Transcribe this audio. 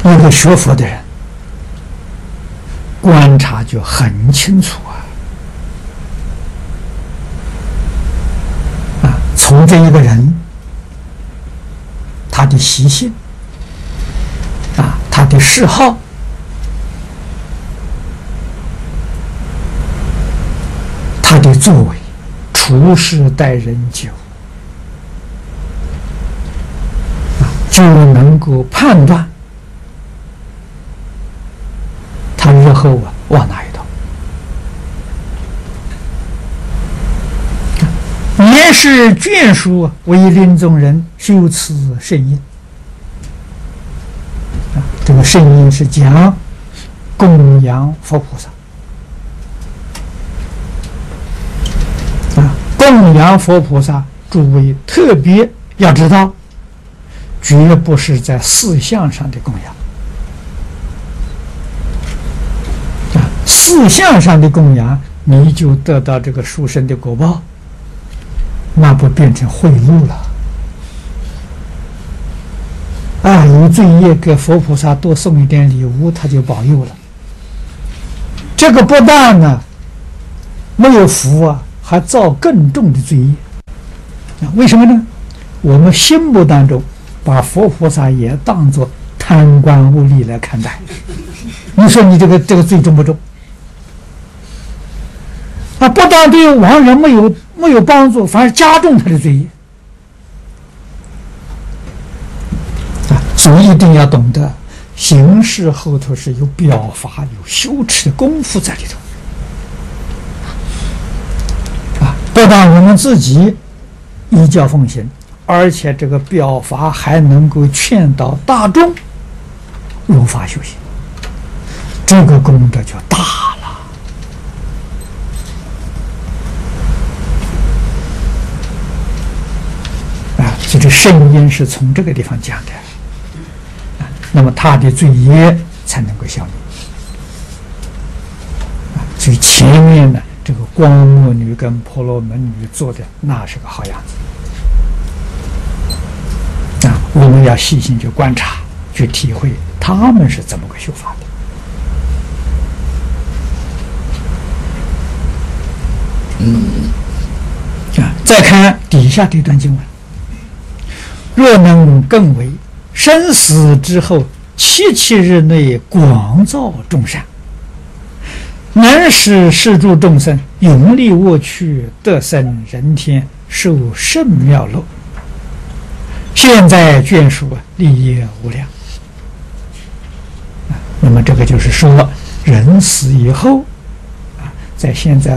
一个学佛的人观察就很清楚从这一个人他的习性他的嗜好，他的作为，处事待人接物就能够判断他日后往哪一道。也是眷属为临终人修持圣因这个圣因是讲供养佛菩萨供养佛菩萨，诸位特别要知道，绝不是在事相上的供养事相上的供养你就得到这个殊胜的果报，那不变成贿赂了有罪业给佛菩萨多送一点礼物，他就保佑了。这个不但呢没有福还造更重的罪业为什么呢？我们心目当中把佛菩萨也当作贪官污吏来看待，你说你这个罪重不重不但对亡人没有帮助，反而加重他的罪业所以一定要懂得行事后头是有表法有修持的功夫在里头不但我们自己依教奉行，而且这个表法还能够劝导大众如法修行，这个功德就大了所以这圣因是从这个地方讲的那么他的罪业才能够消灭所以前面呢这个光目女跟婆罗门女做的那是个好样子我们要细心去观察去体会他们是怎么个修法的再看底下这段经文，若能更为生死之后77日内广造众善，能使世诸众生永历卧趣，得生人天，受圣妙乐，现在眷属利业无量那么这个就是说人死以后在现在